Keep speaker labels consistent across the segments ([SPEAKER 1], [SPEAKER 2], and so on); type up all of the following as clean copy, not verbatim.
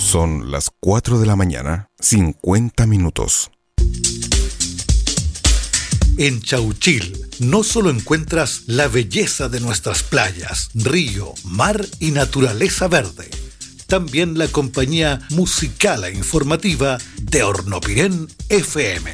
[SPEAKER 1] Son las 4 de la mañana, 50 minutos.
[SPEAKER 2] En Chauchil no solo encuentras la belleza de nuestras playas, río, mar y naturaleza verde. También la compañía musical e informativa de Hornopirén FM.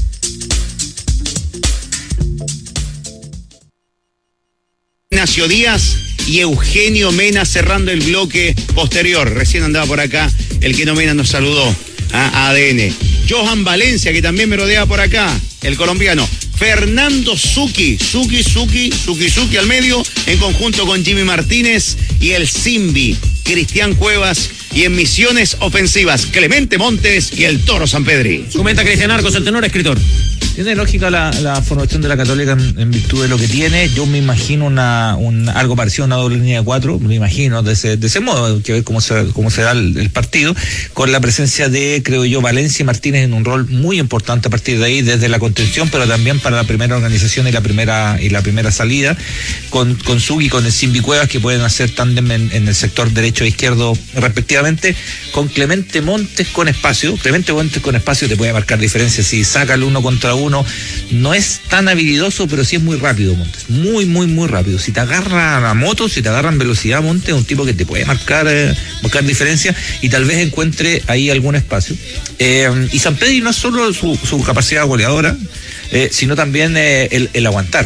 [SPEAKER 3] Ignacio Díaz y Eugenio Mena cerrando el bloque posterior. Recién andaba por acá el que no Mena nos saludó a ADN. Johan Valencia, que también me rodea por acá, el colombiano. Fernando Zucchi al medio, en conjunto con Jimmy Martínez y el Simbi, Cristian Cuevas, y en misiones ofensivas, Clemente Montes y el Toro Sanpedri.
[SPEAKER 4] Comenta Cristian Arcos, el tenor escritor. Tiene lógica la formación de la Católica en virtud de lo que tiene. Yo me imagino algo parecido a una doble línea de 4, me imagino de ese modo. Hay que ver cómo se da el partido, con la presencia de, creo yo, Valencia y Martínez en un rol muy importante a partir de ahí, desde la contención, pero también para la primera organización y la primera salida, con Zucchi y con el Simbi Cuevas, que pueden hacer tándem en el sector derecho e izquierdo respectivamente, con Clemente Montes con espacio. Clemente Montes con espacio te puede marcar diferencias si saca el 1 contra 1. No es tan habilidoso, pero sí es muy rápido, Montes. Muy rápido. Si te agarra la moto, si te agarra en velocidad, Montes es un tipo que te puede marcar diferencia y tal vez encuentre ahí algún espacio. Y Sanpedri no es solo su capacidad goleadora, sino también el aguantar,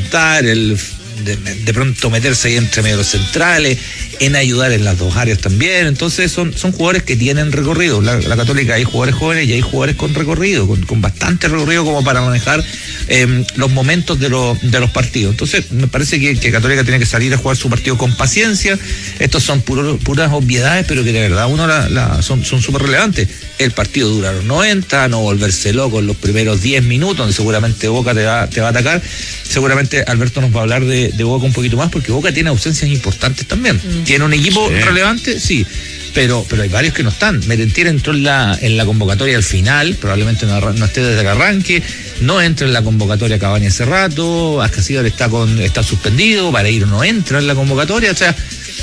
[SPEAKER 4] de pronto meterse ahí entre medio de los centrales, en ayudar en las dos áreas también. Entonces son jugadores que tienen recorrido. La Católica, hay jugadores jóvenes y hay jugadores con recorrido, con bastante recorrido como para manejar los momentos de los partidos. Entonces me parece que Católica tiene que salir a jugar su partido con paciencia. Estos son puras obviedades, pero que de verdad son súper relevantes. El partido dura los 90, no volverse loco en los primeros 10 minutos, donde seguramente Boca te va a atacar. Seguramente Alberto nos va a hablar de Boca un poquito más, porque Boca tiene ausencias importantes también. ¿Tiene un equipo relevante? Sí, pero hay varios que no están. Merentiel entró en la convocatoria al final, probablemente no esté desde el arranque. No entra en la convocatoria Cavani hace rato. Ascasíbar está suspendido. Vareiro no entra en la convocatoria. O sea,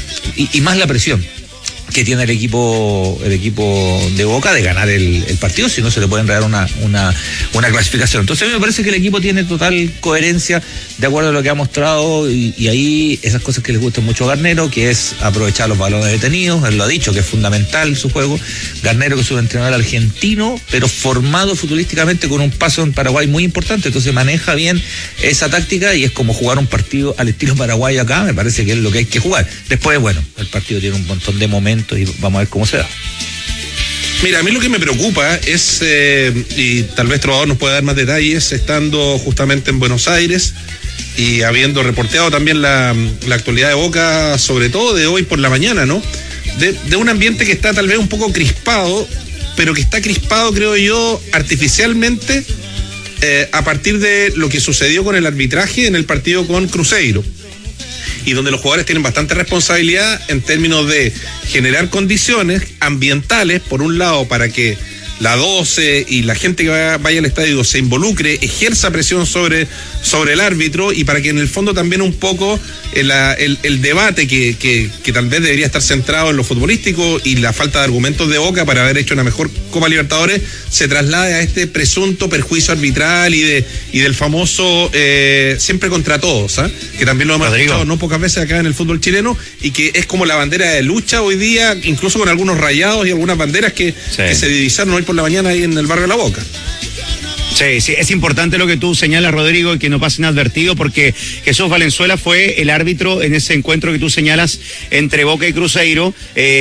[SPEAKER 4] y más la presión que tiene el equipo de Boca de ganar el partido, si no se le puede enredar una clasificación. Entonces a mí me parece que el equipo tiene total coherencia de acuerdo a lo que ha mostrado, y ahí esas cosas que les gustan mucho a Garnero, que es aprovechar los balones detenidos. Él lo ha dicho, que es fundamental su juego. Garnero, que es un entrenador argentino, pero formado futbolísticamente con un paso en Paraguay muy importante, entonces maneja bien esa táctica y es como jugar un partido al estilo paraguayo acá. Me parece que es lo que hay que jugar. Después, bueno, el partido tiene un montón de momentos y vamos a ver cómo se da.
[SPEAKER 5] Mira, a mí lo que me preocupa es, y tal vez Trovador nos pueda dar más detalles, estando justamente en Buenos Aires y habiendo reporteado también la actualidad de Boca, sobre todo de hoy por la mañana, ¿no? De un ambiente que está tal vez un poco crispado, pero que está crispado, creo yo, artificialmente, a partir de lo que sucedió con el arbitraje en el partido con Cruzeiro, y donde los jugadores tienen bastante responsabilidad en términos de generar condiciones ambientales, por un lado, para que la 12 y la gente que vaya al estadio se involucre, ejerza presión sobre el árbitro, y para que en el fondo también un poco el debate que tal vez debería estar centrado en lo futbolístico y la falta de argumentos de Boca para haber hecho una mejor Copa Libertadores se traslade a este presunto perjuicio arbitral y del famoso siempre contra todos, ¿eh? Que también lo hemos escuchado no pocas veces acá en el fútbol chileno, y que es como la bandera de lucha hoy día, incluso con algunos rayados y algunas banderas que se divisaron hoy por la mañana ahí en el barrio de La Boca.
[SPEAKER 3] Sí, es importante lo que tú señalas, Rodrigo, y que no pase inadvertido, porque Jesús Valenzuela fue el árbitro en ese encuentro que tú señalas entre Boca y Cruzeiro.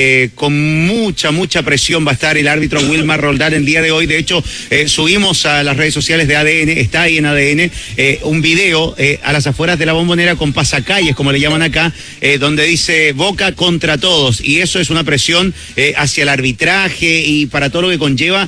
[SPEAKER 3] Con mucha presión va a estar el árbitro Wilmar Roldán el día de hoy. De hecho, subimos a las redes sociales de ADN, está ahí en ADN, un video a las afueras de la Bombonera con pasacalles, como le llaman acá, donde dice Boca contra todos, y eso es una presión hacia el arbitraje y para todo lo que conlleva